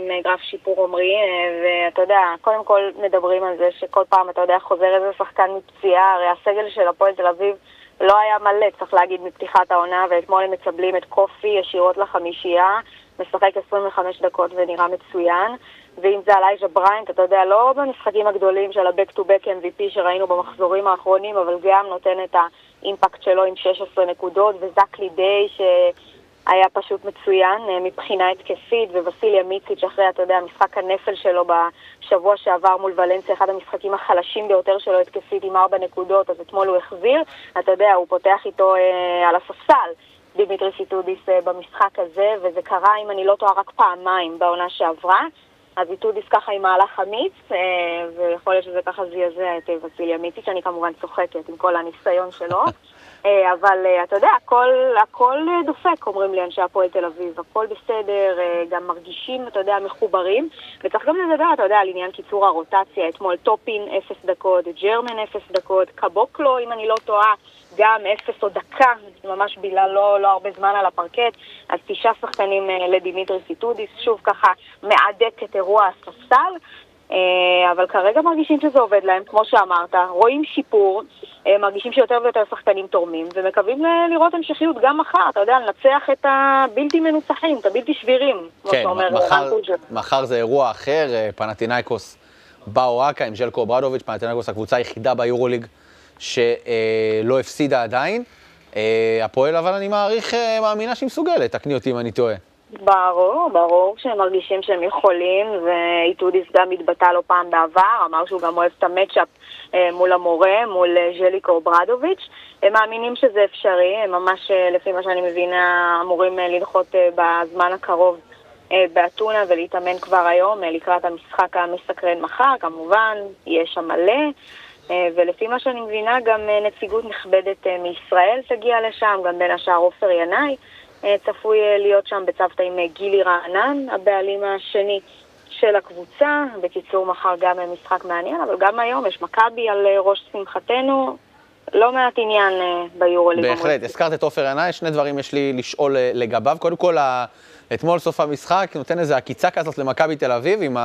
עם גרף שיפור עומרי, ואתה יודע, קודם כל מדברים על זה שכל פעם, אתה יודע, חוזר איזה שחקן מפציעה, הרי הסגל של הפועל תל אביב לא היה מלא, צריך להגיד, מפתיחת העונה, ואתמול הם מקבלים את קופי ישירות לחמישייה, משחק 25 דקות ונראה מצוין, ואם זה אלייג'ה בריינט, אתה יודע, לא במשחקים הגדולים של ה-back-to-back MVP שראינו במחזורים האחרונים, אבל גם נותן את האימפקט שלו עם 16 נקודות, וזקלי די שהיה פשוט מצוין מבחינה התקפית, וווסיליה מיציץ' אחרי, אתה יודע, משחק הנפל שלו בשבוע שעבר מול ולנסיה, אחד המשחקים החלשים ביותר שלו התקפית עם 4 נקודות, אז אתמול הוא החזיר, אתה יודע, הוא פותח איתו על הספסל, דימיטרי איטודיס במשחק הזה, וזה קרה, אם אני לא טועה, רק פעמיים בעונה שעברה, אז איטודיס ככה עם מהלך אמיץ, ויכול להיות שזה ככה זיעזע את ווסיליה מיציץ', אני כמובן צוחקת עם כל הניסיון שלו, אבל אתה יודע, הכל דופק, אומרים לי אנשי הפועל תל אביב, הכל בסדר, גם מרגישים, אתה יודע, מחוברים, וצריך גם לדבר, אתה יודע, על עניין קיצור הרוטציה, אתמול טופין 0 דקות, ג'רמן 0 דקות, קבוקלו, אם אני לא טועה, גם 0 או דקה, ממש בילה לא הרבה זמן על הפרקט, אז 9 שחקנים לדימיטרי איטודיס, שוב ככה מעדק את אירוע הספסל, אבל כרגע מרגישים שזה עובד להם, כמו שאמרת, רואים שיפור, מרגישים שיותר ויותר שחקנים תורמים, ומקווים לראות המשכיות גם מחר, אתה יודע, לנצח את הבלתי מנוצחים, את הבלתי שבירים, כמו כן, שאומר מחר זה אירוע אחר, פנתינייקוס באורקה עם ז'לקו אוברדוביץ', פנתינייקוס הקבוצה היחידה ביורוליג שלא הפסידה עדיין, הפועל אבל אני מאמינה שהיא מסוגלת, תקני אותי אם אני טועה. ברור שהם מרגישים שהם יכולים, ואיטודיס גם התבטא לו פעם בעבר, אמר שהוא גם אוהב את המאצ'אפ מול המורה, מול ז'ליקו אוברדוביץ'. הם מאמינים שזה אפשרי, הם ממש, לפי מה שאני מבינה, אמורים לנחות בזמן הקרוב באתונה ולהתאמן כבר היום, לקראת המשחק המסקרן מחר, כמובן, יש שם מלא. ולפי מה שאני מבינה, גם נציגות נכבדת מישראל תגיע לשם, גם בין השאר עופר ינאי, צפוי להיות שם בצוותא עם גילי רענן, הבעלים השני של הקבוצה. בקיצור, מחר גם משחק מעניין, אבל גם היום יש מכבי על ראש שמחתנו, לא מעט עניין ביורוליג. בהחלט, הזכרת את עופר ינאי, שני דברים יש לי לשאול לגביו. קודם כל, אתמול סוף המשחק נותן איזו עקיצה כזאת למכבי תל אביב, עם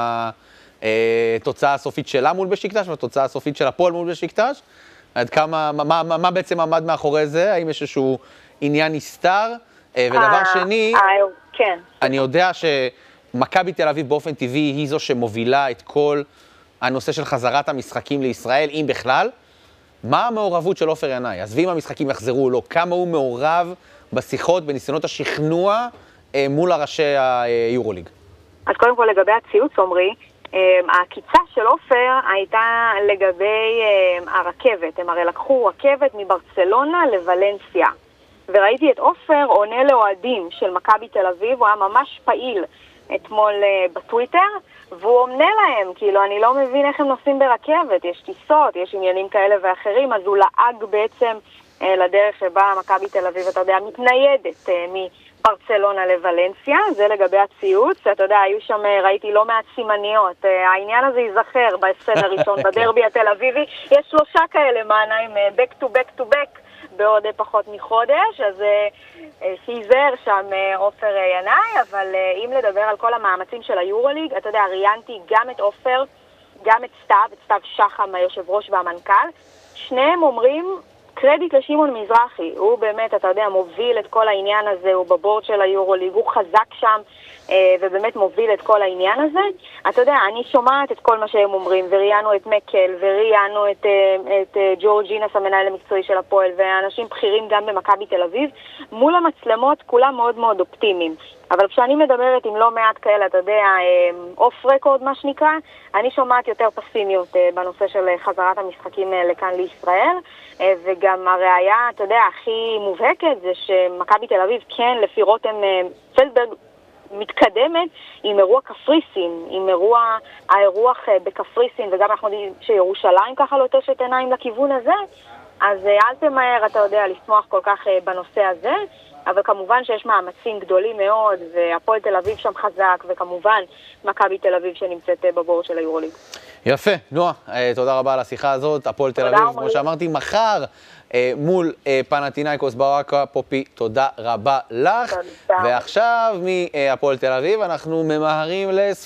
התוצאה הסופית שלה מול בשיקטש, והתוצאה הסופית של הפועל מול בשיקטש. עד כמה, מה בעצם עמד מאחורי זה? האם יש איזשהו עניין נסתר? ודבר שני, אני יודע שמכבי תל אביב באופן טבעי היא זו שמובילה את כל הנושא של חזרת המשחקים לישראל, אם בכלל. מה המעורבות של עופר ינאי? אז ואם המשחקים יחזרו או לא, כמה הוא מעורב בשיחות, בניסיונות השכנוע מול הראשי היורוליג? אז קודם כל לגבי הציוץ, עומרי, העקיצה של עופר הייתה לגבי הרכבת. הם הרי לקחו רכבת מברצלונה לוולנסיה. וראיתי את עופר עונה לאוהדים של מכבי תל אביב, הוא היה ממש פעיל אתמול בטוויטר, והוא עונה להם, כאילו אני לא מבין איך הם נוסעים ברכבת, יש טיסות, יש עניינים כאלה ואחרים, אז הוא לעג בעצם לדרך שבה מכבי תל אביב, אתה יודע, מתניידת מברצלונה לוולנסיה, זה לגבי הציוץ, אתה יודע, היו שם, ראיתי לא מעט סימניות, העניין הזה ייזכר בסצנה הראשון בדרבי התל אביבי, יש 3 כאלה מעניים, back to back to back, בעוד פחות מחודש, אז שיזהר שם עופר ינאי, אבל אם לדבר על כל המאמצים של היורוליג, אתה יודע, ראיינתי גם את עופר, גם את סתיו שחם, היושב ראש והמנכ"ל, שניהם אומרים קרדיט לשמעון מזרחי, הוא באמת, אתה יודע, מוביל את כל העניין הזה, הוא בבורד של היורוליג, הוא חזק שם, ובאמת מוביל את כל העניין הזה. אתה יודע, אני שומעת את כל מה שהם אומרים, וראיינו את מקל, וראיינו את ג'ורג'ינס, המנהל המקצועי של הפועל, ואנשים בכירים גם במכבי תל אביב, מול המצלמות כולם מאוד מאוד אופטימיים. אבל כשאני מדברת עם לא מעט כאלה, אתה יודע, אוף רקורד מה שנקרא, אני שומעת יותר פסימיות בנושא של חזרת המשחקים לכאן לישראל, וגם הראייה, אתה יודע, הכי מובהקת זה שמכבי תל אביב, כן, לפי רותם פלדברג, מתקדמת עם אירוע קפריסין, עם האירוח בקפריסין, וגם אנחנו יודעים שירושלים ככה לוטשת עיניים לכיוון הזה, אז אל תמהר, אתה יודע, לשמוח כל כך בנושא הזה, אבל כמובן שיש מאמצים גדולים מאוד, והפועל תל אביב שם חזק, וכמובן מכבי תל אביב שנמצאת בבורד של היורוליג. יפה, נועה, תודה רבה על השיחה הזאת. הפועל תל אביב, כמו שאמרתי, מחר מול פנתינייקוס באורקה. פופי, תודה רבה לך. ועכשיו מהפועל תל אביב אנחנו ממהרים